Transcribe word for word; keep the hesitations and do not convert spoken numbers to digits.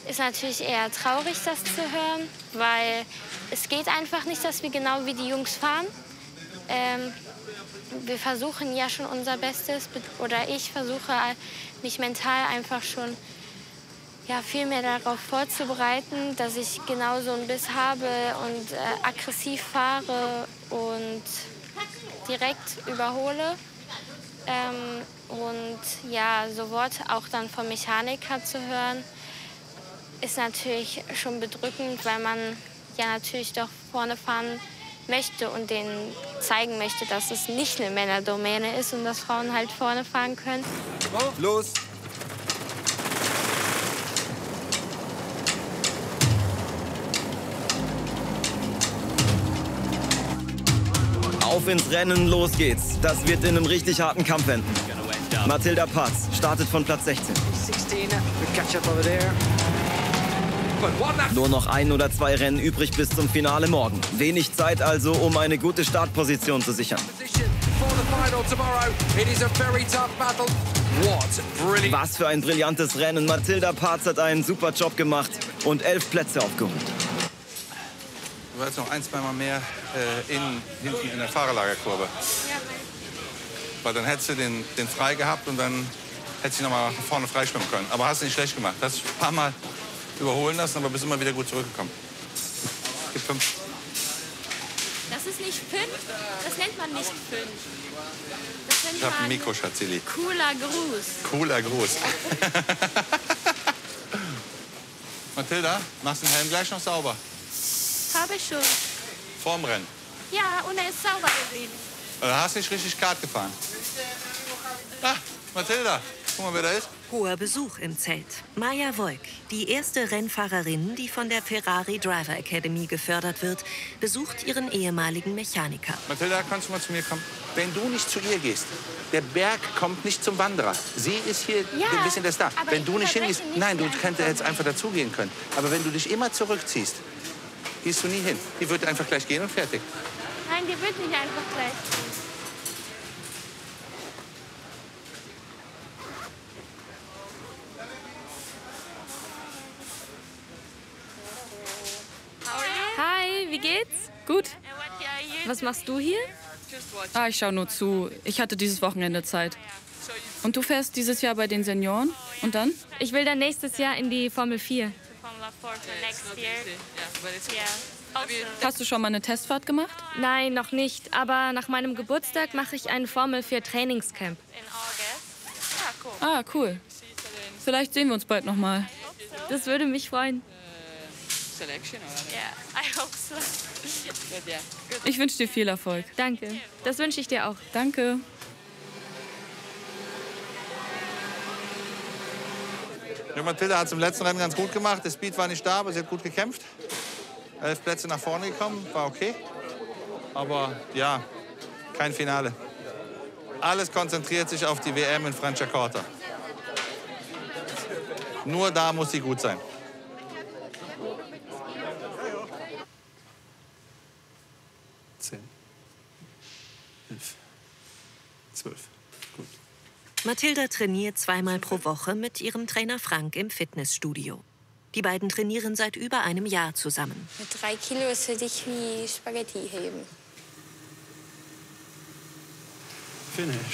ist natürlich eher traurig, das zu hören, weil es geht einfach nicht, dass wir genau wie die Jungs fahren. Ähm, wir versuchen ja schon unser Bestes, oder ich versuche mich mental einfach schon ja, viel mehr darauf vorzubereiten, dass ich genau so einen Biss habe und äh, aggressiv fahre und direkt überhole. Ähm, und ja, so Worte auch dann vom Mechaniker zu hören, ist natürlich schon bedrückend, weil man ja natürlich doch vorne fahren möchte und denen zeigen möchte, dass es nicht eine Männerdomäne ist und dass Frauen halt vorne fahren können. Los! Auf ins Rennen, los geht's. Das wird in einem richtig harten Kampf enden. Matilda Paz startet von Platz sechzehn. Nur noch ein oder zwei Rennen übrig bis zum Finale morgen. Wenig Zeit also, um eine gute Startposition zu sichern. Was für ein brillantes Rennen. Matilda Paz hat einen super Job gemacht und elf Plätze aufgeholt. Du hast noch ein, zwei Mal mehr äh, in, hinten in der Fahrerlagerkurve. Weil dann hättest du den, den frei gehabt und dann hättest du noch mal vorne freischwimmen können. Aber hast du nicht schlecht gemacht. Hast ein paar Mal überholen lassen, aber bist immer wieder gut zurückgekommen. Gib fünf. Das ist nicht fünf, das nennt man nicht fünf. Das nennt Ich hab man ein Mikro, Schatzili. cooler Gruß. Cooler Gruß. Matilda, machst den Helm gleich noch sauber. Habe ich schon. Vorm Rennen. Ja, und er ist sauber gewesen. Du hast nicht richtig Kart gefahren. Ah, Matilda, guck mal, wer da ist. Hoher Besuch im Zelt. Maja Wolk, die erste Rennfahrerin, die von der Ferrari Driver Academy gefördert wird, besucht ihren ehemaligen Mechaniker. Matilda, kannst du mal zu mir kommen? Wenn du nicht zu ihr gehst, der Berg kommt nicht zum Wanderer. Sie ist hier Ja, ein bisschen der Star. aber Wenn ich du nicht unterbreche hingehst, nicht nein, die du könntest jetzt Anfang. einfach dazugehen können. Aber wenn du dich immer zurückziehst, gehst du nie hin. Die wird einfach gleich gehen und fertig. Nein, die wird nicht einfach gleich. Hi, wie geht's? Gut. Was machst du hier? Ah, ich schau nur zu. Ich hatte dieses Wochenende Zeit. Und du fährst dieses Jahr bei den Senioren? Und dann? Ich will dann nächstes Jahr in die Formel vier. Hast du schon mal eine Testfahrt gemacht? Nein, noch nicht. Aber nach meinem Geburtstag mache ich ein Formel vier Trainingscamp. Ah, cool. Vielleicht sehen wir uns bald noch mal. Das würde mich freuen. Ich wünsche dir viel Erfolg. Danke. Das wünsche ich dir auch. Danke. Ja, Matilda hat es im letzten Rennen ganz gut gemacht. Der Speed war nicht da, aber sie hat gut gekämpft. Elf Plätze nach vorne gekommen, war okay. Aber ja, kein Finale. Alles konzentriert sich auf die W M in Franciacorta. Nur da muss sie gut sein. Zehn. Elf. Zwölf. Gut. Matilda trainiert zweimal pro Woche mit ihrem Trainer Frank im Fitnessstudio. Die beiden trainieren seit über einem Jahr zusammen. Mit drei Kilo ist für dich wie Spaghetti heben. Finish.